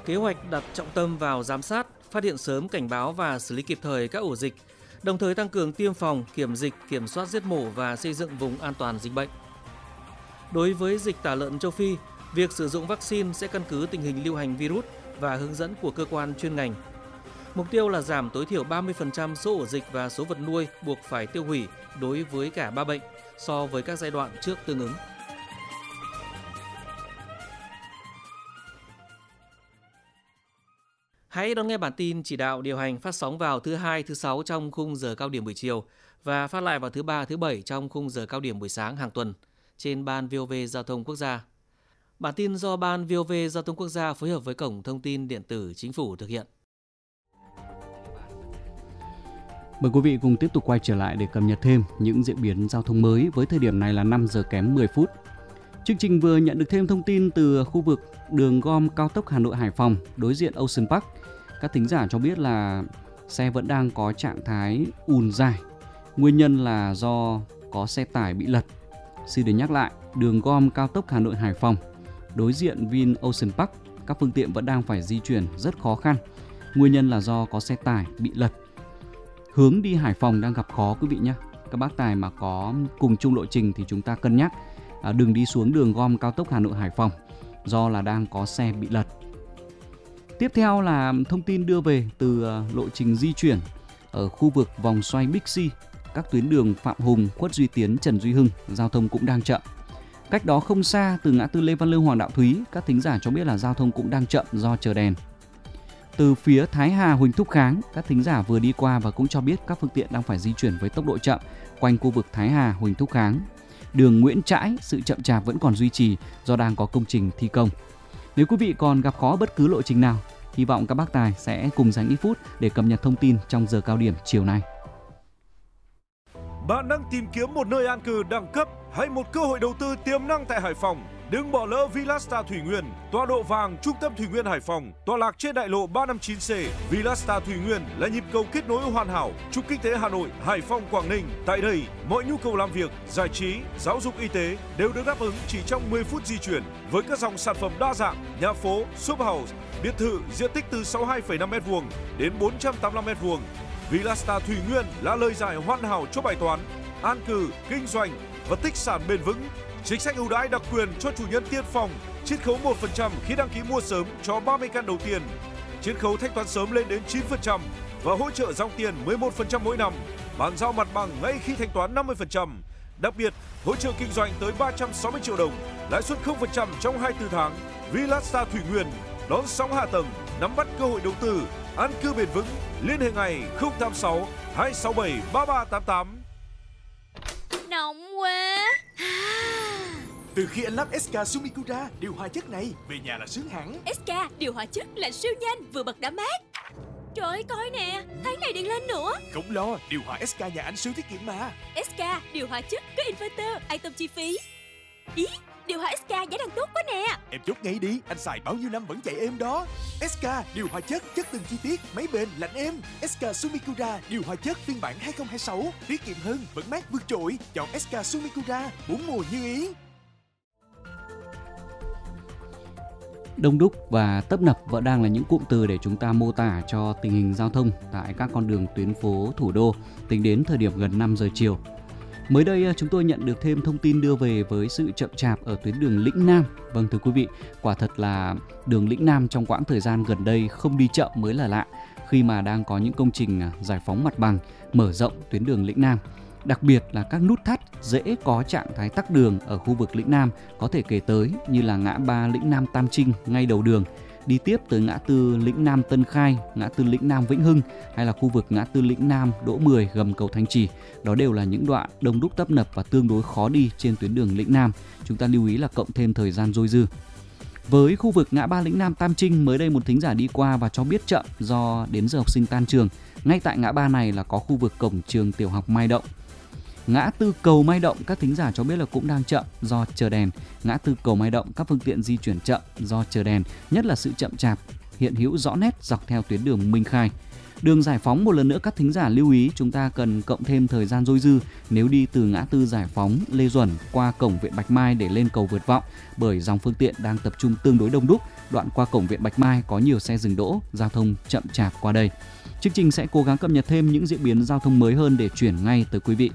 Kế hoạch đặt trọng tâm vào giám sát, phát hiện sớm, cảnh báo và xử lý kịp thời các ổ dịch, đồng thời tăng cường tiêm phòng, kiểm dịch, kiểm soát giết mổ và xây dựng vùng an toàn dịch bệnh. Đối với dịch tả lợn châu Phi, việc sử dụng vaccine sẽ căn cứ tình hình lưu hành virus và hướng dẫn của cơ quan chuyên ngành. Mục tiêu là giảm tối thiểu 30% số ổ dịch và số vật nuôi buộc phải tiêu hủy đối với cả 3 bệnh so với các giai đoạn trước tương ứng. Hãy đón nghe bản tin chỉ đạo điều hành phát sóng vào thứ Hai, thứ Sáu trong khung giờ cao điểm buổi chiều và phát lại vào thứ Ba, thứ Bảy trong khung giờ cao điểm buổi sáng hàng tuần trên Ban VOV Giao thông Quốc gia. Bản tin do Ban VOV Giao thông Quốc gia phối hợp với Cổng Thông tin Điện tử Chính phủ thực hiện. Mời quý vị cùng tiếp tục quay trở lại để cập nhật thêm những diễn biến giao thông mới với thời điểm này là 5 giờ kém 10 phút. Chương trình vừa nhận được thêm thông tin từ khu vực đường gom cao tốc Hà Nội - Hải Phòng đối diện Ocean Park. Các thính giả cho biết là xe vẫn đang có trạng thái ùn dài. Nguyên nhân là do có xe tải bị lật. Xin được nhắc lại, đường gom cao tốc Hà Nội - Hải Phòng đối diện Vin Ocean Park, các phương tiện vẫn đang phải di chuyển rất khó khăn. Nguyên nhân là do có xe tải bị lật. Hướng đi Hải Phòng đang gặp khó quý vị nhé. Các bác tài mà có cùng chung lộ trình thì chúng ta cân nhắc đừng đi xuống đường gom cao tốc Hà Nội - Hải Phòng do là đang có xe bị lật. Tiếp theo là thông tin đưa về từ lộ trình di chuyển ở khu vực vòng xoay Bixi, các tuyến đường Phạm Hùng, Khuất Duy Tiến, Trần Duy Hưng, giao thông cũng đang chậm. Cách đó không xa từ ngã tư Lê Văn Lương, Hoàng Đạo Thúy, các thính giả cho biết là giao thông cũng đang chậm do chờ đèn. Từ phía Thái Hà, Huỳnh Thúc Kháng, các thính giả vừa đi qua và cũng cho biết các phương tiện đang phải di chuyển với tốc độ chậm quanh khu vực Thái Hà, Huỳnh Thúc Kháng. Đường Nguyễn Trãi, sự chậm chạp vẫn còn duy trì do đang có công trình thi công. Nếu quý vị còn gặp khó bất cứ lộ trình nào, hy vọng các bác tài sẽ cùng dành ít phút để cập nhật thông tin trong giờ cao điểm chiều nay. Bạn đang tìm kiếm một nơi an cư đẳng cấp hay một cơ hội đầu tư tiềm năng tại Hải Phòng? Đừng bỏ lỡ Villastar Thủy Nguyên, tọa độ vàng trung tâm Thủy Nguyên Hải Phòng, tọa lạc trên đại lộ 359C. Villastar Thủy Nguyên là nhịp cầu kết nối hoàn hảo trục kinh tế Hà Nội, Hải Phòng, Quảng Ninh. Tại đây, mọi nhu cầu làm việc, giải trí, giáo dục, y tế đều được đáp ứng chỉ trong 10 phút di chuyển với các dòng sản phẩm đa dạng, nhà phố, shop house, biệt thự diện tích từ 62,5 m² đến 485 m². Villastar Thủy Nguyên là lời giải hoàn hảo cho bài toán an cư, kinh doanh và tích sản bền vững. Chính sách ưu đãi đặc quyền cho chủ nhân tiên phong, chiết khấu 1% khi đăng ký mua sớm cho 30 căn đầu tiên, chiết khấu thanh toán sớm lên đến 9% và hỗ trợ dòng tiền 11% mỗi năm, bàn giao mặt bằng ngay khi thanh toán 50%. Đặc biệt, hỗ trợ kinh doanh tới 360 triệu đồng, lãi suất 0% trong 24 tháng. Villastar Thủy Nguyên đón sóng hạ tầng, nắm bắt cơ hội đầu tư, an cư bền vững. Liên hệ ngày 086 267 3388. Nóng quá. Từ khi anh lắp SK Sumikura điều hòa chất này, về nhà là sướng hẳn. SK điều hòa chất lạnh siêu nhanh, vừa bật đã mát. Trời ơi, coi nè, tháng này điện lên nữa. Không lo, điều hòa SK nhà anh siêu tiết kiệm mà. SK điều hòa chất có inverter, an tâm chi phí. Ý, điều hòa SK giá đang tốt quá nè. Em chốt ngay đi, anh xài bao nhiêu năm vẫn chạy êm đó. SK điều hòa chất từng chi tiết, máy bền, lạnh êm. SK Sumikura điều hòa chất phiên bản 2026, tiết kiệm hơn, vẫn mát vượt trội. Chọn SK Sumikura, 4 mùa như ý. Đông đúc và tấp nập vẫn đang là những cụm từ để chúng ta mô tả cho tình hình giao thông tại các con đường tuyến phố thủ đô tính đến thời điểm gần 5 giờ chiều. Mới đây chúng tôi nhận được thêm thông tin đưa về với sự chậm chạp ở tuyến đường Lĩnh Nam. Vâng thưa quý vị, quả thật là đường Lĩnh Nam trong quãng thời gian gần đây không đi chậm mới là lạ, khi mà đang có những công trình giải phóng mặt bằng, mở rộng tuyến đường Lĩnh Nam. Đặc biệt là các nút thắt dễ có trạng thái tắc đường ở khu vực Lĩnh Nam có thể kể tới như là ngã ba Lĩnh Nam Tam Trinh ngay đầu đường, đi tiếp tới ngã tư Lĩnh Nam Tân Khai, ngã tư Lĩnh Nam Vĩnh Hưng hay là khu vực ngã tư Lĩnh Nam Đỗ Mười gầm cầu Thanh Trì. Đó đều là những đoạn đông đúc tấp nập và tương đối khó đi trên tuyến đường Lĩnh Nam. Chúng ta lưu ý là cộng thêm thời gian dôi dư. Với khu vực ngã ba Lĩnh Nam Tam Trinh, mới đây một thính giả đi qua và cho biết chậm do đến giờ học sinh tan trường. Ngay tại ngã ba này là có khu vực cổng trường tiểu học Mai Động. Ngã tư cầu Mai Động, các thính giả cho biết là cũng đang chậm do chờ đèn. Ngã tư cầu Mai Động, các phương tiện di chuyển chậm do chờ đèn, nhất là sự chậm chạp hiện hữu rõ nét dọc theo tuyến đường Minh Khai. Đường Giải Phóng một lần nữa các thính giả lưu ý chúng ta cần cộng thêm thời gian dôi dư nếu đi từ ngã tư Giải Phóng, Lê Duẩn qua cổng Viện Bạch Mai để lên cầu Vượt Vọng, bởi dòng phương tiện đang tập trung tương đối đông đúc. Đoạn qua cổng Viện Bạch Mai có nhiều xe dừng đỗ, giao thông chậm chạp qua đây. Chương trình sẽ cố gắng cập nhật thêm những diễn biến giao thông mới hơn để chuyển ngay tới quý vị.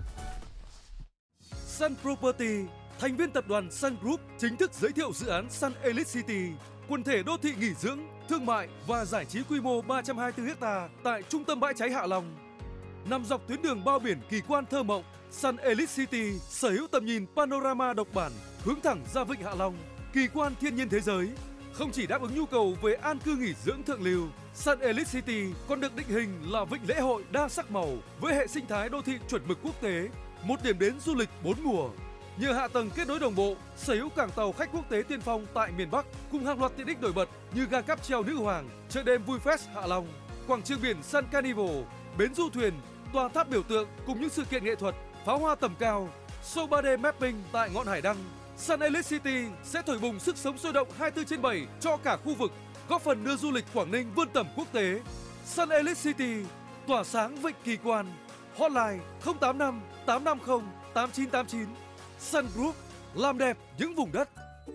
Sun Property, thành viên tập đoàn Sun Group chính thức giới thiệu dự án Sun Elite City, quần thể đô thị nghỉ dưỡng, thương mại và giải trí quy mô 324 ha tại trung tâm bãi cháy Hạ Long. Nằm dọc tuyến đường bao biển kỳ quan thơ mộng, Sun Elite City sở hữu tầm nhìn panorama độc bản hướng thẳng ra vịnh Hạ Long, kỳ quan thiên nhiên thế giới. Không chỉ đáp ứng nhu cầu về an cư nghỉ dưỡng thượng lưu, Sun Elite City còn được định hình là vịnh lễ hội đa sắc màu với hệ sinh thái đô thị chuẩn mực quốc tế, một điểm đến du lịch 4 mùa. Nhờ hạ tầng kết nối đồng bộ, sở hữu cảng tàu khách quốc tế tiên phong tại miền Bắc cùng hàng loạt tiện ích nổi bật như ga cáp treo Nữ Hoàng, chợ đêm Vui Fest Hạ Long, quảng trường biển Sun Carnival, bến du thuyền, tòa tháp biểu tượng cùng những sự kiện nghệ thuật, pháo hoa tầm cao, show 3D mapping tại ngọn hải đăng. Sun Elite City sẽ thổi bùng sức sống sôi động 24/7 cho cả khu vực, góp phần đưa du lịch Quảng Ninh vươn tầm quốc tế. Sun Elite City tỏa sáng vịnh kỳ quan. Hotline 085 850 8989. Sun Group làm đẹp những vùng đất.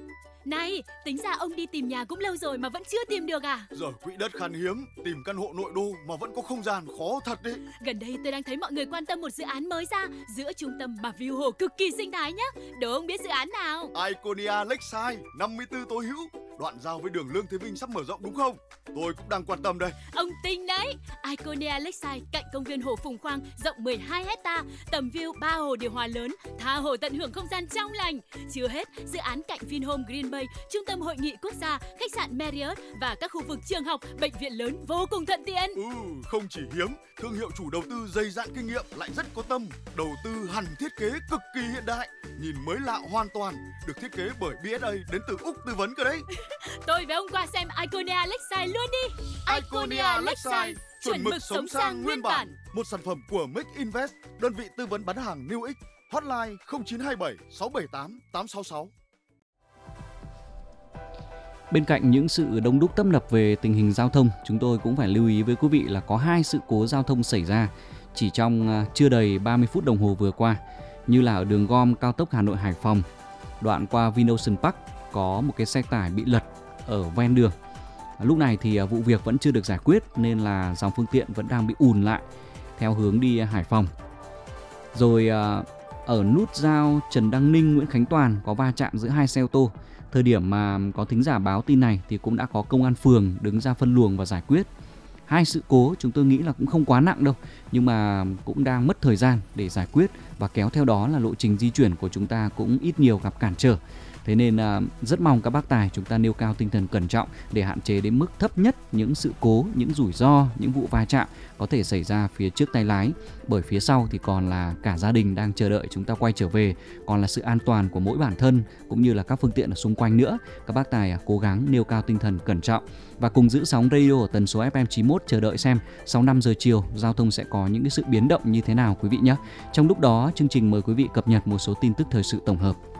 Này, tính ra ông đi tìm nhà cũng lâu rồi mà vẫn chưa tìm được à? Giờ quỹ đất khan hiếm, tìm căn hộ nội đô mà vẫn có không gian khó thật đấy. Gần đây tôi đang thấy mọi người quan tâm một dự án mới ra giữa trung tâm mà view hồ cực kỳ sinh thái nhá. Đố ông biết dự án nào? Iconia Lakeside 54 Tô Hữu, đoạn giao với đường Lương Thế Vinh sắp mở rộng đúng không? Tôi cũng đang quan tâm đây. Ông tinh đấy. Iconia Lakeside cạnh công viên hồ Phùng Khoang rộng 12 ha, tầm view 3 hồ điều hòa lớn, tha hồ tận hưởng không gian trong lành. Chưa hết, dự án cạnh Vinhome Green Bay, trung tâm hội nghị quốc gia, khách sạn Marriott và các khu vực trường học, bệnh viện lớn vô cùng thuận tiện. Không chỉ hiếm, thương hiệu chủ đầu tư dày dạn kinh nghiệm lại rất có tâm, đầu tư hẳn thiết kế cực kỳ hiện đại, nhìn mới lạ hoàn toàn, được thiết kế bởi BSA đến từ Úc tư vấn cơ đấy. Tôi với ông qua xem Iconia Lakeside luôn đi. Iconia Lakeside, chuẩn mực sống sang nguyên bản. Một sản phẩm của Make Invest, đơn vị tư vấn bán hàng New X. Hotline 0927 678 866. Bên cạnh những sự đông đúc tấp nập về tình hình giao thông, chúng tôi cũng phải lưu ý với quý vị là có 2 sự cố giao thông xảy ra chỉ trong chưa đầy 30 phút đồng hồ vừa qua, như là ở đường gom cao tốc Hà Nội Hải Phòng, đoạn qua Vinocean Park có một cái xe tải bị lật ở ven đường. Lúc này thì vụ việc vẫn chưa được giải quyết nên là dòng phương tiện vẫn đang bị ùn lại theo hướng đi Hải Phòng. Rồi ở nút giao Trần Đăng Ninh, Nguyễn Khánh Toàn có va chạm giữa 2 xe ô tô. Thời điểm mà có thính giả báo tin này thì cũng đã có công an phường đứng ra phân luồng và giải quyết. 2 sự cố chúng tôi nghĩ là cũng không quá nặng đâu, nhưng mà cũng đang mất thời gian để giải quyết và kéo theo đó là lộ trình di chuyển của chúng ta cũng ít nhiều gặp cản trở. Thế nên rất mong các bác tài chúng ta nêu cao tinh thần cẩn trọng để hạn chế đến mức thấp nhất những sự cố, những rủi ro, những vụ va chạm có thể xảy ra phía trước tay lái. Bởi phía sau thì còn là cả gia đình đang chờ đợi chúng ta quay trở về, còn là sự an toàn của mỗi bản thân cũng như là các phương tiện ở xung quanh nữa. Các bác tài cố gắng nêu cao tinh thần cẩn trọng và cùng giữ sóng radio ở tần số FM 91 chờ đợi xem sau 5 giờ chiều giao thông sẽ có những cái sự biến động như thế nào quý vị nhé. Trong lúc đó chương trình mời quý vị cập nhật một số tin tức thời sự tổng hợp.